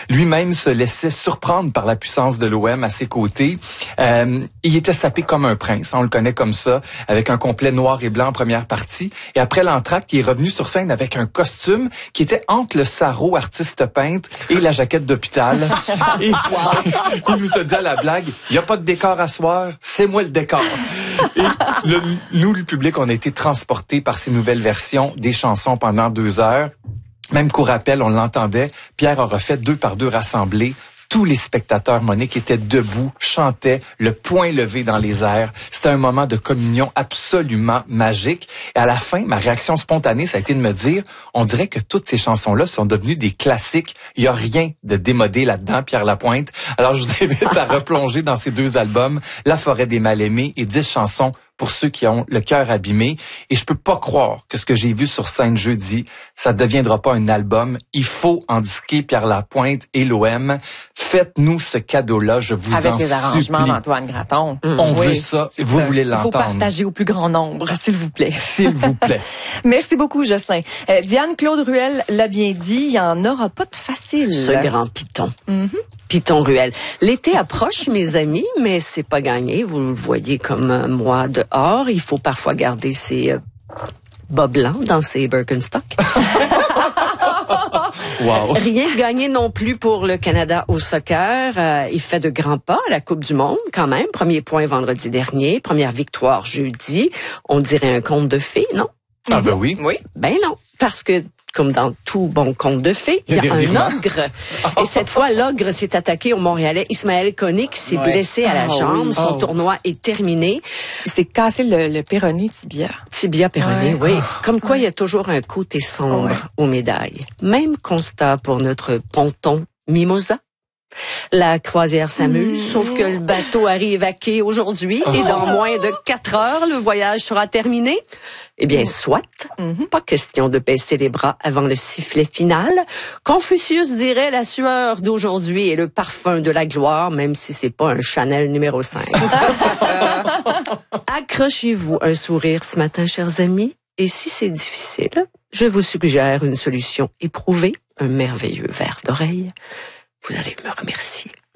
Lui-même se laissait surprendre par la puissance de l'OM à ses côtés. Il était sapé comme un prince, on le connaît comme ça, avec un complet noir et blanc en première partie. Et après l'entracte, il est revenu sur scène avec un costume qui était entre le sarrau artiste peintre et la jaquette d'hôpital. Et il nous a dit à la blague, il n'y a pas de décor à soir, c'est moi le décor. Et nous, le public, on a été transportés par ces nouvelles versions des chansons pendant 2 heures. Même qu'au rappel, on l'entendait, Pierre aura fait 2 par 2 rassemblés. Tous les spectateurs, Monique, étaient debout, chantaient, le poing levé dans les airs. C'était un moment de communion absolument magique. Et à la fin, ma réaction spontanée, ça a été de me dire, on dirait que toutes ces chansons-là sont devenues des classiques. Il n'y a rien de démodé là-dedans, Pierre Lapointe. Alors, je vous invite à replonger dans ces 2 albums, La forêt des mal-aimés et 10 chansons pour ceux qui ont le cœur abîmé. Et je peux pas croire que ce que j'ai vu sur scène jeudi, ça deviendra pas un album. Il faut en disquer Pierre Lapointe et l'OM. Faites-nous ce cadeau-là, je vous en supplie. Avec les arrangements d'Antoine Graton. On veut ça. Vous voulez l'entendre. Il faut partager au plus grand nombre, s'il vous plaît. S'il vous plaît. Merci beaucoup, Jocelyn. Diane-Claude Ruel l'a bien dit, il n'y en aura pas de facile. Ce grand piton. Piton Ruel. L'été approche, mes amis, mais c'est pas gagné. Vous le voyez comme moi dehors. Il faut parfois garder ses bas blancs dans ses Birkenstock. Wow. Rien de gagné non plus pour le Canada au soccer. Il fait de grands pas à la Coupe du Monde quand même. Premier point vendredi dernier, première victoire jeudi. On dirait un conte de fées, non? Ah ben oui. Oui. Ben non, parce que comme dans tout bon conte de fées, il y a un ogre. Et cette fois, l'ogre s'est attaqué au Montréalais Ismaël Koné qui s'est blessé à la jambe. Son tournoi est terminé. Il s'est cassé le péroné tibia. Tibia péroné, oui. Comme quoi, il y a toujours un côté sombre aux médailles. Même constat pour notre ponton Mimosa. La croisière s'amuse, sauf que le bateau arrive à quai aujourd'hui et dans moins de 4 heures, le voyage sera terminé. Eh bien, soit. Pas question de baisser les bras avant le sifflet final. Confucius dirait la sueur d'aujourd'hui est le parfum de la gloire, même si c'est pas un Chanel numéro 5. Accrochez-vous un sourire ce matin, chers amis. Et si c'est difficile, je vous suggère une solution éprouvée, un merveilleux verre d'oreille. Vous allez me remercier.